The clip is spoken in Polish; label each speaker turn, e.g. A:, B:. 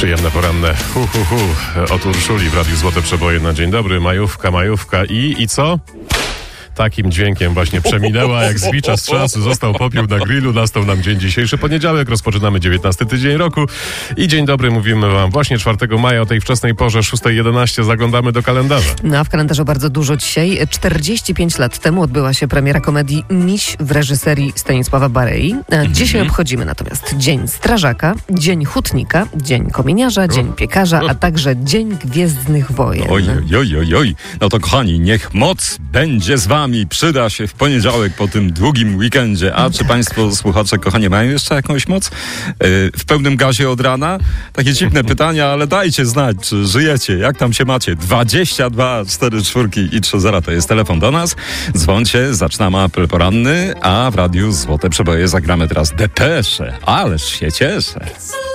A: Przyjemne poranne od Urszuli w Radiu Złote Przeboje na dzień dobry. Majówka i co? Takim dźwiękiem właśnie przeminęła, jak z bicza z czasu. Został popiół na grillu, nastał nam dzień dzisiejszy, poniedziałek, rozpoczynamy 19 tydzień roku i dzień dobry mówimy wam właśnie 4 maja o tej wczesnej porze, 6:11 zaglądamy do kalendarza.
B: No a w kalendarzu bardzo dużo dzisiaj. 45 lat temu odbyła się premiera komedii Miś w reżyserii Stanisława Barei. Dzisiaj obchodzimy natomiast Dzień Strażaka, Dzień Hutnika, Dzień Kominiarza, Dzień Piekarza, a także Dzień Gwiezdnych Wojen.
C: Oj. No to kochani, niech moc będzie z wami. Przyda się w poniedziałek po tym długim weekendzie. A czy państwo, słuchacze, kochani, mają jeszcze jakąś moc? W pełnym gazie od rana? Takie dziwne pytania, ale dajcie znać, czy żyjecie, jak tam się macie. 22 44 i 30 to jest telefon do nas. Dzwońcie, zaczynamy apel poranny, a w Radiu Złote Przeboje zagramy teraz Depesze. Ależ się cieszę.